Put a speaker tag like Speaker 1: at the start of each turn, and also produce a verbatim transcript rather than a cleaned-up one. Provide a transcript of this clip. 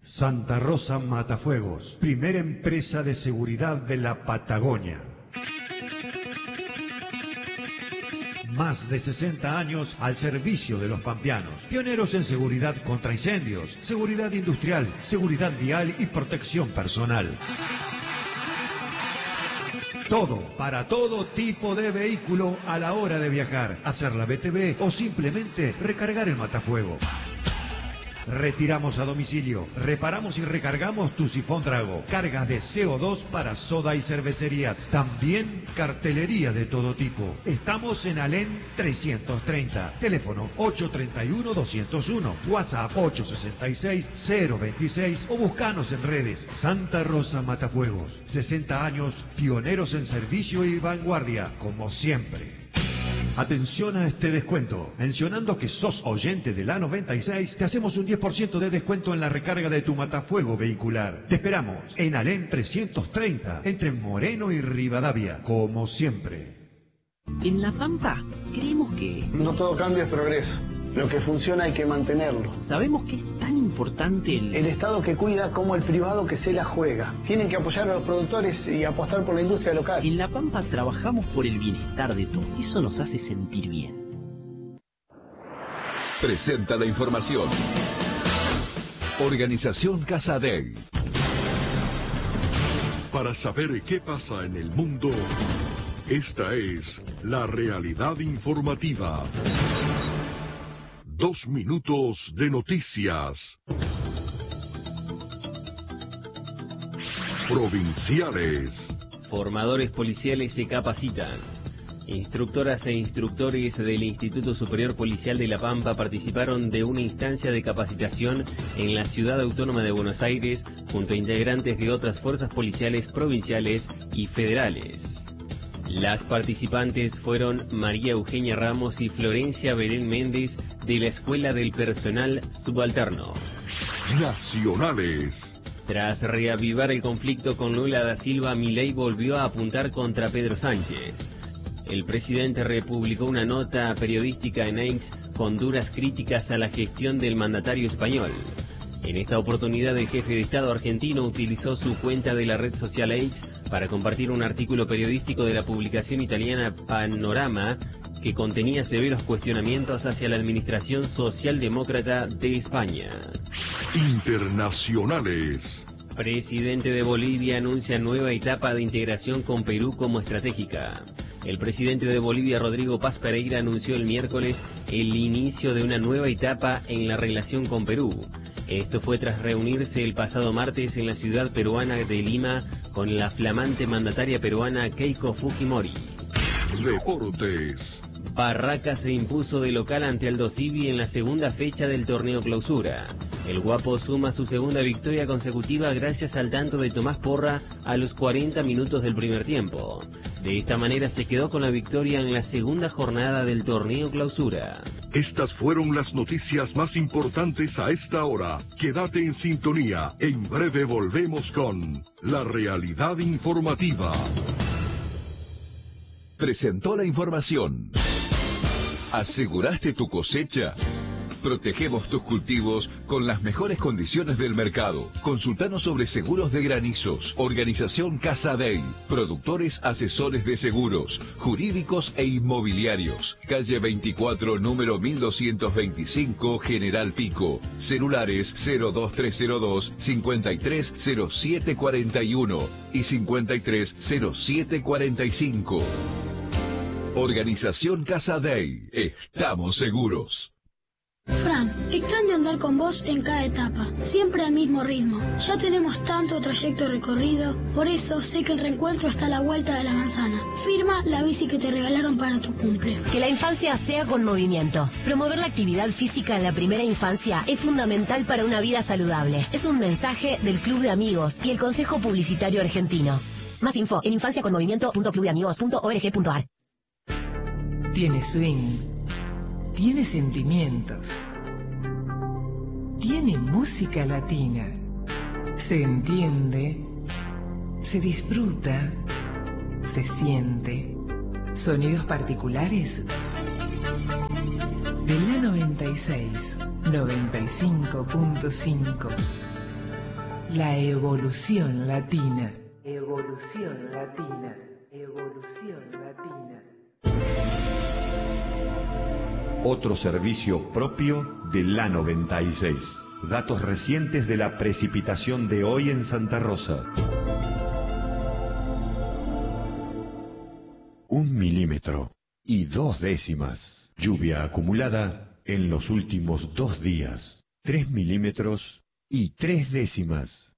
Speaker 1: Santa Rosa Matafuegos, primera empresa de seguridad de la Patagonia. Más de sesenta años al servicio de los pampeanos. Pioneros en seguridad contra incendios, seguridad industrial, seguridad vial y protección personal. Todo, para todo tipo de vehículo a la hora de viajar, hacer la B T V o simplemente recargar el matafuego. Retiramos a domicilio, reparamos y recargamos tu sifón Drago, cargas de C O dos para soda y cervecerías, también cartelería de todo tipo. Estamos en Alén trescientos treinta, teléfono ocho tres uno, dos cero uno, WhatsApp ocho seis seis, cero veintiséis o buscanos en redes. Santa Rosa Matafuegos, sesenta años, pioneros en servicio y vanguardia, como siempre. Atención a este descuento. Mencionando que sos oyente de la noventa y seis, te hacemos un diez por ciento de descuento en la recarga de tu matafuego vehicular. Te esperamos en Alén trescientos treinta, entre Moreno y Rivadavia, como siempre.
Speaker 2: En La Pampa, creemos que...
Speaker 3: no todo cambio es progreso. Lo que funciona hay que mantenerlo.
Speaker 2: Sabemos que es tan importante el...
Speaker 3: El Estado que cuida como el privado que se la juega. Tienen que apoyar a los productores y apostar por la industria local.
Speaker 2: En La Pampa trabajamos por el bienestar de todos. Eso nos hace sentir bien.
Speaker 4: Presenta la información. Organización Casadei.
Speaker 5: Para saber qué pasa en el mundo, esta es la realidad informativa. Dos minutos de noticias. Provinciales.
Speaker 6: Formadores policiales se capacitan. Instructoras e instructores del Instituto Superior Policial de La Pampa participaron de una instancia de capacitación en la Ciudad Autónoma de Buenos Aires junto a integrantes de otras fuerzas policiales provinciales y federales. Las participantes fueron María Eugenia Ramos y Florencia Belén Méndez de la Escuela del Personal Subalterno.
Speaker 5: Nacionales.
Speaker 6: Tras reavivar el conflicto con Lula da Silva, Milei volvió a apuntar contra Pedro Sánchez. El presidente republicó una nota periodística en X con duras críticas a la gestión del mandatario español. En esta oportunidad, el jefe de Estado argentino utilizó su cuenta de la red social X para compartir un artículo periodístico de la publicación italiana Panorama que contenía severos cuestionamientos hacia la administración socialdemócrata de España.
Speaker 5: Internacionales.
Speaker 6: Presidente de Bolivia anuncia nueva etapa de integración con Perú como estratégica. El presidente de Bolivia, Rodrigo Paz Pereira, anunció el miércoles el inicio de una nueva etapa en la relación con Perú. Esto fue tras reunirse el pasado martes en la ciudad peruana de Lima con la flamante mandataria peruana Keiko Fujimori.
Speaker 5: Deportes.
Speaker 6: Barracas se impuso de local ante Aldo Civi en la segunda fecha del torneo clausura. El Guapo suma su segunda victoria consecutiva gracias al tanto de Tomás Porra a los cuarenta minutos del primer tiempo. De esta manera se quedó con la victoria en la segunda jornada del torneo clausura.
Speaker 5: Estas fueron las noticias más importantes a esta hora. Quédate en sintonía. En breve volvemos con la realidad informativa.
Speaker 4: Presentó la información. ¿Aseguraste tu cosecha? Protegemos tus cultivos con las mejores condiciones del mercado. Consultanos sobre seguros de granizos. Organización Casadei. Productores asesores de seguros, jurídicos e inmobiliarios. Calle veinticuatro, número mil doscientos veinticinco, General Pico. Celulares cero dos tres cero dos, cincuenta y tres cero siete cuarenta y uno y cincuenta y tres cero siete cuarenta y cinco. Organización Casadei. Estamos seguros.
Speaker 7: Fran, extraño andar con vos en cada etapa, siempre al mismo ritmo. Ya tenemos tanto trayecto recorrido, por eso sé que el reencuentro está a la vuelta de la manzana. Firma la bici que te regalaron para tu cumple.
Speaker 8: Que la infancia sea con movimiento. Promover la actividad física en la primera infancia es fundamental para una vida saludable. Es un mensaje del Club de Amigos y el Consejo Publicitario Argentino. Más info en infancia con movimiento punto club de amigos punto org punto ar.
Speaker 9: Tiene swing, tiene sentimientos, tiene música latina, se entiende, se disfruta, se siente. Sonidos particulares de la noventa y seis, noventa y cinco punto cinco. La evolución latina. Evolución latina. Evolución latina.
Speaker 1: Otro servicio propio de la noventa y seis. Datos recientes de la precipitación de hoy en Santa Rosa. Un milímetro y dos décimas. Lluvia acumulada en los últimos dos días. Tres milímetros y tres décimas.